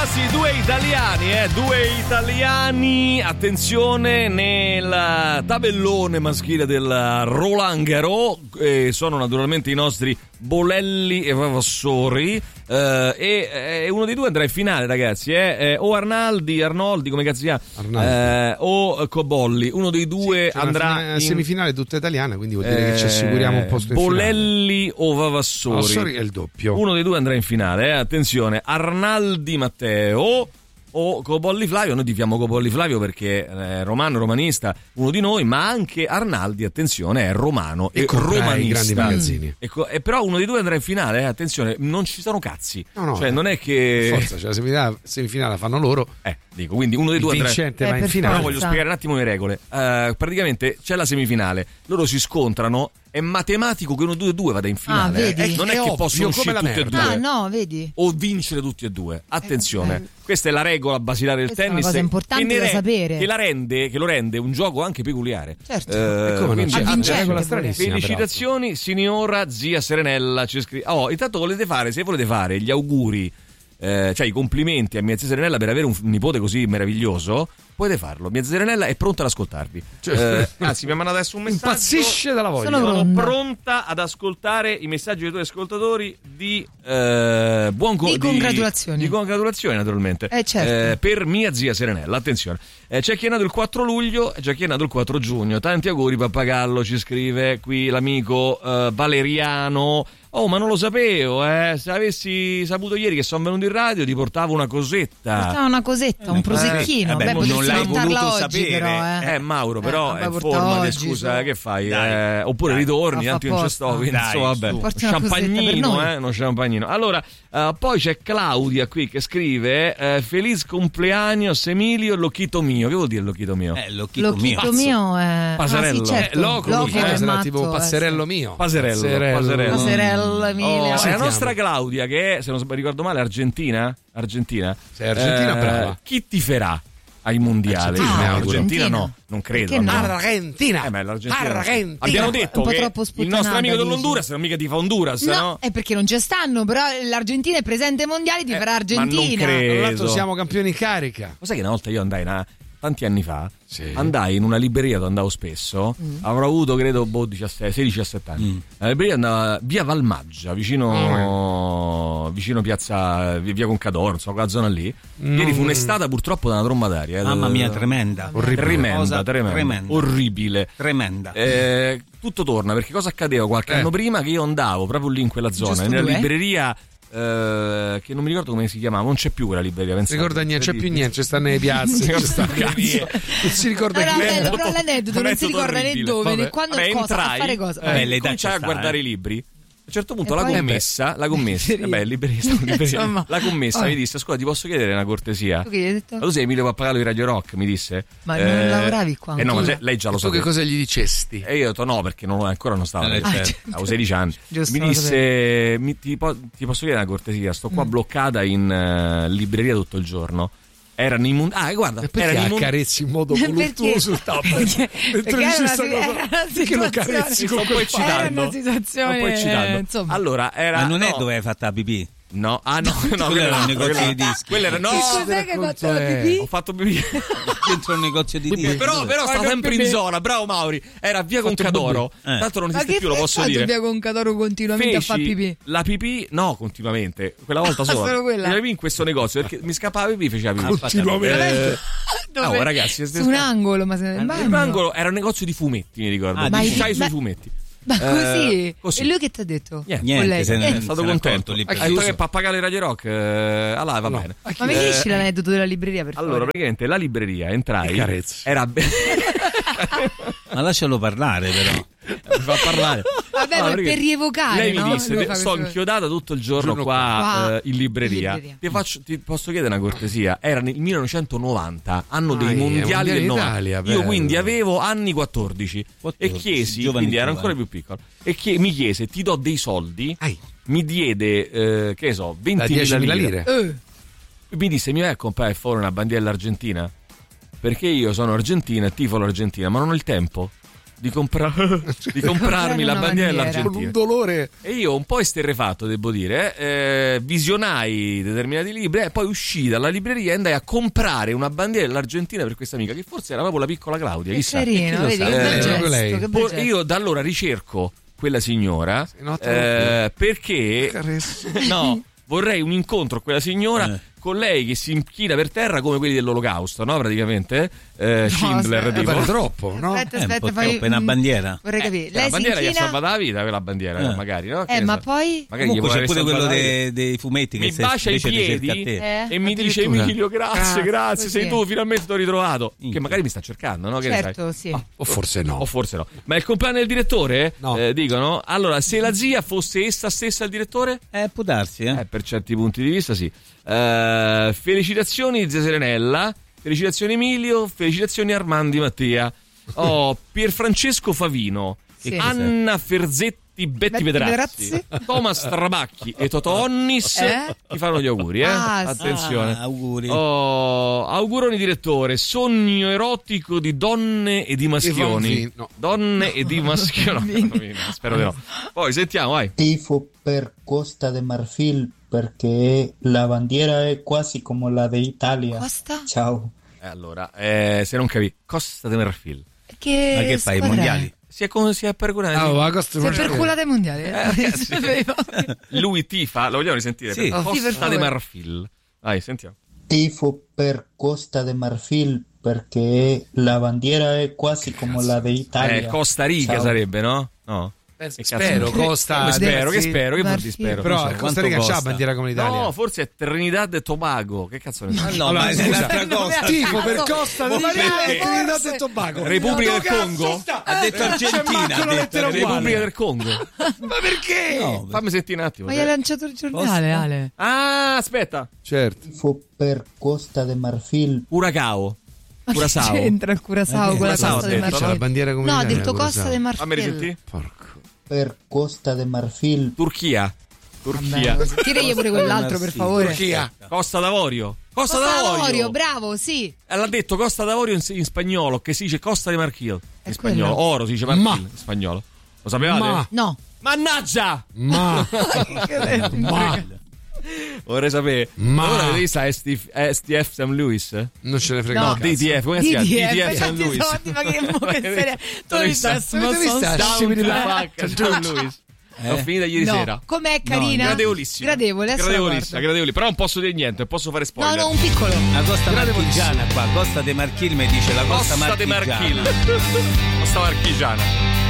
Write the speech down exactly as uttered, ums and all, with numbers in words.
Sì, due italiani, eh, due italiani, attenzione, nel tabellone maschile del Roland Garros, eh, sono naturalmente i nostri Bolelli e Vavassori, eh, e eh, uno dei due andrà in finale, ragazzi, eh, eh, o Arnaldi, Arnoldi, come cazzo si chiama, eh, o Cobolli, uno dei due sì, andrà in in semifinale tutta italiana, quindi vuol dire eh, che ci assicuriamo un posto in Bolelli finale. o Vavassori. Vavassori è il doppio. Uno dei due andrà in finale, eh, attenzione, Arnaldi Matteo o Cobolli Flavio. Noi tifiamo Cobolli Flavio perché è romano, romanista, uno di noi, ma anche Arnaldi, attenzione, è romano e, e romanista. I grandi magazzini. E, e però uno dei due andrà in finale, eh, attenzione, non ci sono cazzi. No, no, cioè non è che forza, cioè la semifinale, semifinale la fanno loro. Eh, dico, quindi uno dei due andrà. Il vincente va in finale. Però voglio spiegare un attimo le regole. Uh, praticamente c'è la semifinale, loro si scontrano. È matematico che uno due due vada in finale. Ah, vedi? Eh? Non è, è che ovvio, possono uscire tutti e due. Ah, no, vedi? O vincere tutti e due. Attenzione, eh, questa è la regola basilare del questa tennis. È una cosa importante che da re- sapere. Che la rende, che lo rende un gioco anche peculiare. Certo. Eh, come quindi, non c'è regola stranissima. Felicitazioni, signora zia Serenella. Ci scri- oh, intanto volete fare, se volete fare gli auguri, eh, cioè i complimenti a mia zia Serenella per avere un nipote così meraviglioso, potete farlo. Mia zia Serenella è pronta ad ascoltarvi. Cioè, eh, anzi, mi ha mandato adesso un messaggio. Impazzisce dalla voglia. Sono Sono pronta. pronta ad ascoltare i messaggi dei tuoi ascoltatori di eh, buon co- Di congratulazioni. Di, di congratulazioni, naturalmente. Eh, certo. Eh, per mia zia Serenella. Attenzione. Eh, c'è chi è nato il quattro luglio e c'è chi è nato il quattro giugno. Tanti auguri, pappagallo, ci scrive qui l'amico eh, Valeriano. Oh, ma non lo sapevo, eh. Se avessi saputo ieri che sono venuto in radio, ti portavo una cosetta. Portava una cosetta, un prosecchino. Eh, beh, Beh, non potresti l'hai portarla voluto oggi, sapere. però, eh. Eh, Mauro, però Eh, vabbè, è porta forma di oggi, scusa, su. eh, che fai? Dai. Eh, oppure Dai. ritorni, Fa tanto io non ci apposta. sto, quindi Dai, insomma, vabbè. su. Porti una cosetta per Champagnino, noi. eh, uno champagnino. Allora, eh, poi c'è Claudia qui che scrive eh, Feliz cumpleaños Emilio Loquito mio. Che vuol dire Loquito mio? Eh, l'occhito Lo mio. chito mio è Passerello. Ah, sì, certo. Eh, loco, Loco loco, è Eh, sarà matto, tipo eh, passerello mio. Paserello, Passerello. Paserello. Passerello, Emilia. Oh, è la Sentiamo. nostra Claudia che è, se non ricordo male, argentina. Argentina. Sei argentina, Eh, brava. Chi tiferà ai mondiali? Argentina, no, mi auguro. Argentina Argentina. no, non credo. Perché no? Argentina. Eh, ma l'Argentina. Argentina. Abbiamo detto Un po' che troppo il sputtanata, nostro amico dici. dell'Honduras non mica ti fa Honduras, No, no? è perché non ci stanno, però l'Argentina è presente ai mondiali, ti Eh, farà ma non Argentina. credo. Tra l'altro siamo campioni in carica. Lo sai che una volta io andai una, tanti anni fa, Sì. andai in una libreria dove andavo spesso, Mm. avrò avuto credo boh, diciassette, sedici diciassette anni. Mm. La libreria andava via Valmaggia, vicino, vicino piazza via Concadoro, insomma, quella zona lì. Ieri fu un'estate purtroppo da una tromba d'aria. eh, Mamma del- mia, tremenda. Orribile. Tremenda, Cosa tremenda, tremenda. orribile. Tremenda. Eh, tutto torna perché cosa accadeva qualche Eh. anno prima che io andavo proprio lì in quella zona, Giusto nella due, eh? libreria eh, che non mi ricordo come si chiamava, non c'è più quella libreria. pensate. Ricorda niente, c'è più niente, c'è sta nelle piaze, c'è sta Cazzo. non si ricorda Allora, chi vabbè, era. però l'aneddoto non si ricorda né orribile. dove né Vabbè. quando Vabbè, né cosa, a entrai, fare cosa. eh, Vabbè, l'età cominciai ci a sta, guardare eh. i libri. A un certo punto E la poi? commessa, la commessa, Libreria. vabbè, libreria, stavo in libreria. Insomma. La commessa Oh. mi disse: "Scusa, ti posso chiedere una cortesia?" Tu che gli hai detto? Ma tu sei Emilio Pappagallo di Radio Rock, mi disse. Ma non lavoravi qua Eh no, ma ancora? lei, lei già lo Tu che sapeva. cosa gli dicesti? E io ho detto no, perché non, ancora non stavo. Eh, Ah, certo. avevo sedici anni. Giusto, mi lo disse: mi, ti, po- ti posso chiedere una cortesia? Sto qua Mm. bloccata in eh, libreria tutto il giorno. Erano i mondiali. Ah, guarda, E perché erano i mon- accarezzi in modo Perché? voluttuoso il tablet? Perché Mentre era dici una, sta si- cosa, era una perché lo situazione- carezzi Mi sto con un po' quel eccitando. Era una Sto situazione, un po' eccitando. eh, insomma. Allora, era. Ma non è no, dove hai fatto la pipì? No, ah no, no, Quello era un no, negozio quello- di dischi. Quello era no. Che cos'è che hai fatto la è? pipì? Ho fatto pipì. Dentro un negozio di dischi. però però sta Guarda, sempre in pipì. zona, bravo Mauri. Era via Concadoro. Eh. Tanto non Ma esiste che più, lo fai posso fatto dire. via Concadoro continuamente Feci a far pipì? la pipì, no, continuamente. Quella volta sola. Solo quella? La pipì in questo negozio perché mi scappava la pipì, faceva pipì. Continuamente. Eh, Dove? no, ragazzi, Su un angolo, ma se ne in bagno. angolo era un negozio di fumetti, mi ricordo. Ah, Ma dici? c'hai sui Ma- fumetti. Ma così? Eh, così. E lui che ti ha detto? Niente. Niente, Con lei. se ne- Eh, È stato se n'è contento. accorto lì Ha per detto chiuso. che pappagallo di Radio Rock. Eh, allora va No. bene. Ma mi Eh, dici l'aneddoto della libreria, per favore? Allora, praticamente la libreria entrai. E carezze. Era be- Ma lascialo parlare, però. mi fa parlare. Vabbè, Allora, ma perché per rievocare, lei no? mi disse: Lui "Te- fa sto queste inchiodata tutto il giorno, Giorno qua, qua. eh, in libreria. In libreria. Ti, faccio, ti posso chiedere una cortesia? Era nel millenovecentovanta, anno dei Ah, mondiali mondiali del novanta. Italia, Io bello. quindi avevo anni quattordici, quattordici, e chiesi, giovani quindi ero tu, ancora eh. più piccolo, e che mi chiese: "Ti do dei soldi?" Ai, Mi diede, eh, che ne so, da ventimila diecimila lire. lire. Eh, Mi disse: "Mi vai a comprare fuori una bandiera dell'Argentina? Perché io sono argentina e tifo l'Argentina, ma non ho il tempo. di, compra- di comprarmi la bandiera dell'Argentina. Con un dolore. E io un po' esterrefatto, devo dire, eh, visionai determinati libri e poi uscii dalla libreria e andai a comprare una bandiera dell'Argentina per questa amica, che forse era proprio la piccola Claudia, Che chissà. carino, vedi, che sa? bel Eh, gesto, lei. che bel Poi gesto. io da allora ricerco quella signora no, eh, perché Carezza. no, vorrei un incontro con quella signora, Eh. con lei che si inchina per terra come quelli dell'Olocausto, no? Praticamente eh, Schindler, aspetta. tipo. Eh, beh, troppo, no? Aspetta, Eh, un aspetta, po' fai troppo, è una mm, bandiera. Vorrei capire. Eh, Lei la bandiera si gli ha inchina. salvato la vita quella bandiera, Eh. magari, no? Che Eh, ne ma so. poi Magari gli Comunque c'è vorrei pure quello salvare la dei, dei fumetti Mi che se bacia i invece ti cerca piedi a te. Eh? e mi dice Addirittura. Emilio grazie, Ah, grazie, così. sei tu, finalmente ti ho ritrovato. Che Minchia. magari mi sta cercando, no? Che ne sai? certo, sì. O forse no. O forse no. Ma è il compleanno del direttore? No. Eh, dicono? Allora, se la zia fosse essa stessa il direttore? Eh, può darsi, eh. Eh, per certi punti di vista sì. Eh, felicitazioni zia Serenella, felicitazioni Emilio, felicitazioni Armandi Mattia. Oh, Pierfrancesco Favino, Sì. Anna Ferzetti Betty Betty Pedrazzi, Pedrazzi. Thomas Trabacchi e Totò Onnis Eh? ti fanno gli auguri, eh? Ah, sì. Attenzione. Ah, auguri. Oh, auguroni direttore, sogno erotico di donne e di maschioni. bambini, no. Donne e di maschioni. No, spero di no. Poi sentiamo, vai. Tifo per Costa de Marfil perché la bandiera è quasi come la de Italia. Costa? Ciao. Eh, allora, eh, se non capi, Costa de Marfil. Che Ma che fai, i squadra è? mondiali? Si è come si è perculato. Ah, ma questo Si è perculata ai mondiali. Eh, ragazzi. Lui tifa, lo vogliamo risentire? Sì. Per Sì, per Costa de favore. Marfil. Vai, sentiamo. Tifo per Costa de Marfil perché la bandiera è quasi come la de Italia. Eh, Costa Rica Ciao. sarebbe, no? No. Eh, Che spero, cazzo- Costa. Come spero, che sì. spero, che vuol dire Marfil. spero? Però Non so. Costa quanto Rica c'ha costa? la bandiera come l'Italia. No, forse è Trinidad e Tobago. Che cazzo ne so? Ah, no, Allora, ma è scusa. un'altra cosa. Tifo per Costa Ma Rica perché? e Trinidad e Tobago. Repubblica Ma del cazzo Congo? sta? Ha detto Eh, Argentina, c'è manco ha una detto lettera uguale. Repubblica del Congo. Ma perché? No, Fammi sentire un attimo. Ma gli hai lanciato il giornale, Costa? Ale. Ah, aspetta. Certo. Tifo per Costa de Marfil Curacao. Ma che Curacao. c'entra il Curacao Eh, con la Curacao Costa ha de detto, C'ha la Marfil? bandiera come No, ha l'Italia. detto Costa de Fammi Marfil. risentire. Porco. per Costa de Marfil Turchia. Turchia. Tiragli pure quell'altro, per favore. Turchia. Costa d'Avorio. Costa, Costa d'Avorio. d'Avorio, bravo, sì. Eh, l'ha detto Costa d'Avorio in, in spagnolo, che si dice Costa de Marfil. È In spagnolo. quello. Oro si dice Marfil Ma. in spagnolo. Lo sapevate? Ma. No. Mannaggia! Ma. Ma. Vorrei sapere. Ma. Ora avete visto S T F Saint Louis? Non ce ne frega No. un cazzo. D T F, come si chiama? D T F, D T F Saint tanti Louis. soldi, ma che mo che seria. Tu hai visto Avete Avete visto? Down Down Scimmi di to là. fuck, Saint Louis. L'ho finita ieri No, sera. com'è carina? Gradevolissima. Gradevole, adesso la Gradevolissima, guardo. gradevolissima. Però non posso dire niente, posso fare No, spoiler. no, un piccolo. La costa Gradevolissimo. marchigiana qua, Costa de Marchil mi dice la costa Costa de marchigiana. Marchil. Costa marchigiana.